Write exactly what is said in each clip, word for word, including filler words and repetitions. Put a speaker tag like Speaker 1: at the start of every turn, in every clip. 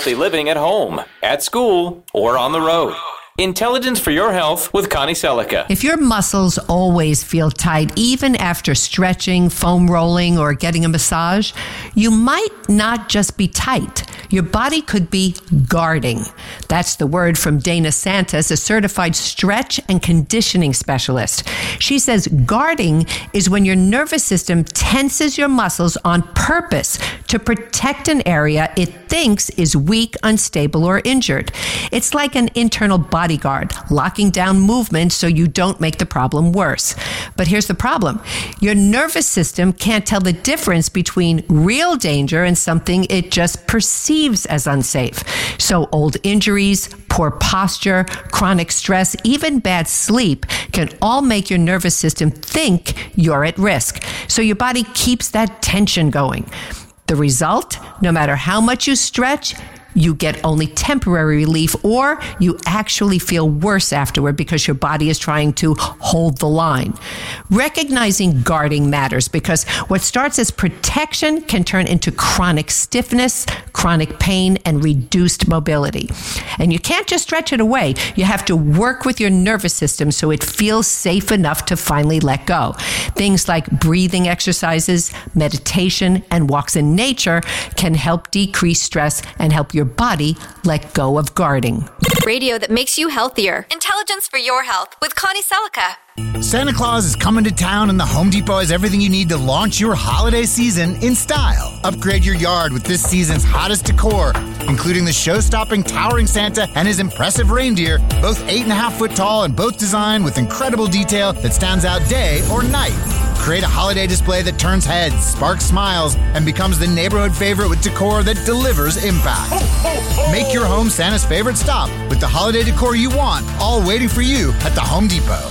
Speaker 1: healthy living at home, at school, or on the road. Intelligence for Your Health with Connie Selica.
Speaker 2: If your muscles always feel tight, even after stretching, foam rolling, or getting a massage, you might not just be tight. Your body could be guarding. That's the word from Dana Santos, a certified stretch and conditioning specialist. She says guarding is when your nervous system tenses your muscles on purpose to protect an area it thinks is weak, unstable, or injured. It's like an internal bodyguard, locking down movement so you don't make the problem worse. But here's the problem. Your nervous system can't tell the difference between real danger and something it just perceives as unsafe. So old injuries, poor posture, chronic stress, even bad sleep can all make your nervous system think you're at risk. So your body keeps that tension going. The result, no matter how much you stretch, you get only temporary relief, or you actually feel worse afterward because your body is trying to hold the line. Recognizing guarding matters because what starts as protection can turn into chronic stiffness, chronic pain, and reduced mobility. And you can't just stretch it away. You have to work with your nervous system so it feels safe enough to finally let go. Things like breathing exercises, meditation, and walks in nature can help decrease stress and help your Your body let go of guarding.
Speaker 3: Radio that makes you healthier. Intelligence for Your Health with Connie Selica.
Speaker 4: Santa Claus is coming to town, and the Home Depot has everything you need to launch your holiday season in style. Upgrade your yard with this season's hottest decor, including the show-stopping towering Santa and his impressive reindeer, both eight and a half foot tall and both designed with incredible detail that stands out day or night. Create a holiday display that turns heads, sparks smiles, and becomes the neighborhood favorite with decor that delivers impact. Make your home Santa's favorite stop with the holiday decor you want, all waiting for you at the Home Depot.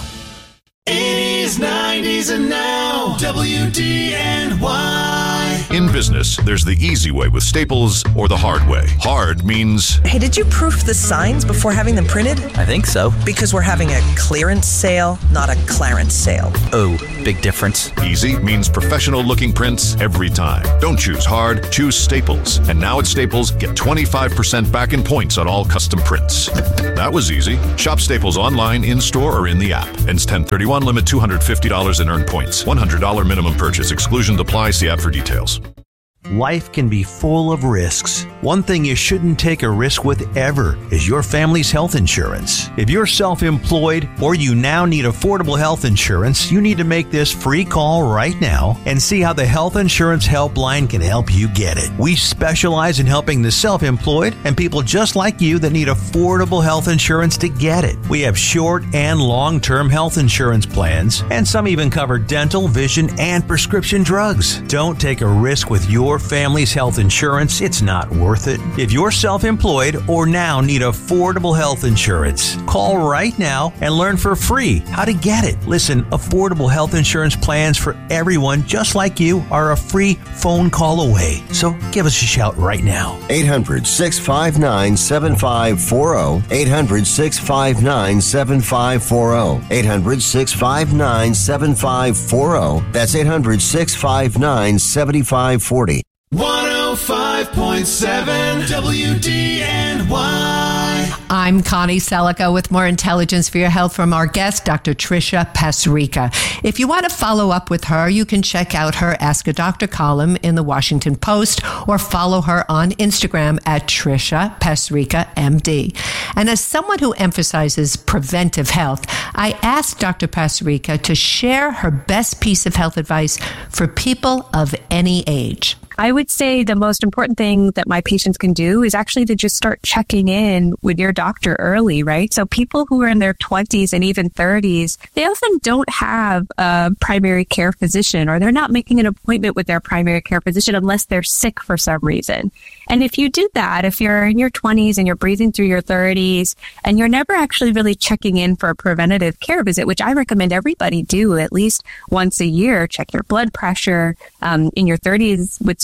Speaker 5: eighties, nineties, and now, W D N Y.
Speaker 6: In business, there's the easy way with Staples or the hard way. Hard means...
Speaker 7: Hey, did you proof the signs before having them printed?
Speaker 8: I think so.
Speaker 7: Because we're having a clearance sale, not a clarence sale.
Speaker 8: Oh, big difference.
Speaker 6: Easy means professional-looking prints every time. Don't choose hard, choose Staples. And now at Staples, get twenty-five percent back in points on all custom prints. That was easy. Shop Staples online, in-store, or in the app. Ends ten thirty-one, limit two hundred fifty dollars in earned points. one hundred dollars minimum purchase. Exclusion applies. See app for details.
Speaker 9: Life can be full of risks. One thing you shouldn't take a risk with ever is your family's health insurance. If you're self-employed or you now need affordable health insurance, you need to make this free call right now and see how the Health Insurance Helpline can help you get it. We specialize in helping the self-employed and people just like you that need affordable health insurance to get it. We have short and long-term health insurance plans, and some even cover dental, vision, and prescription drugs. Don't take a risk with your family's health insurance. It's not worth it. If you're self-employed or now need affordable health insurance, call right now and learn for free how to get it. Listen, affordable health insurance plans for everyone just like you are a free phone call away. So give us a shout right now.
Speaker 10: eight hundred, six five nine, seven five four zero. eight hundred, six five nine, seven five four zero. eight hundred, six five nine, seven five four zero. That's eight hundred, six five nine, seven five four zero.
Speaker 5: one oh five point seven W D N Y.
Speaker 2: I'm Connie Selica with more intelligence for your health from our guest, Doctor Tricia Pasricha. If you want to follow up with her, you can check out her Ask a Doctor column in the Washington Post or follow her on Instagram at Tricia Pasricha M D. And as someone who emphasizes preventive health, I asked Doctor Pasricha to share her best piece of health advice for people of any age.
Speaker 11: I would say the most important thing that my patients can do is actually to just start checking in with your doctor early, right? So people who are in their twenties and even thirties, they often don't have a primary care physician, or they're not making an appointment with their primary care physician unless they're sick for some reason. And if you do that, if you're in your twenties and you're breathing through your thirties and you're never actually really checking in for a preventative care visit, which I recommend everybody do at least once a year, check your blood pressure. Um, in your thirties with certain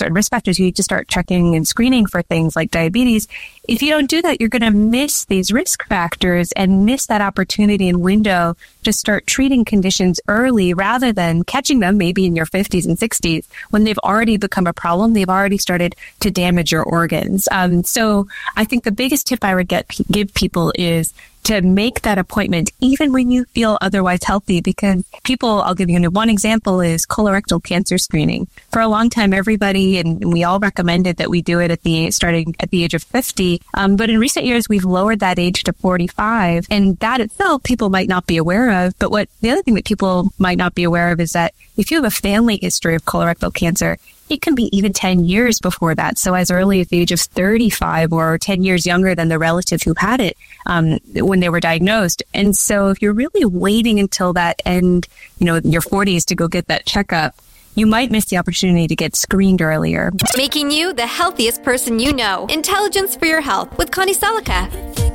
Speaker 11: certain risk factors, you need to start checking and screening for things like diabetes. If you don't do that, you're going to miss these risk factors and miss that opportunity and window to start treating conditions early rather than catching them maybe in your fifties and sixties when they've already become a problem. They've already started to damage your organs. Um, so I think the biggest tip I would get give people is to make that appointment even when you feel otherwise healthy, because people, I'll give you one example, is colorectal cancer screening. For a long time, everybody, and we all recommended that we do it at the starting at the age of fifty. Um, but in recent years, we've lowered that age to forty-five. And that itself, people might not be aware of. But what the other thing that people might not be aware of is that if you have a family history of colorectal cancer, it can be even ten years before that. So as early as the age of thirty-five or ten years younger than the relative who had it um, when they were diagnosed. And so if you're really waiting until that end, you know, your forties to go get that checkup, you might miss the opportunity to get screened earlier.
Speaker 3: Making you the healthiest person you know. Intelligence for your health with Connie Selica.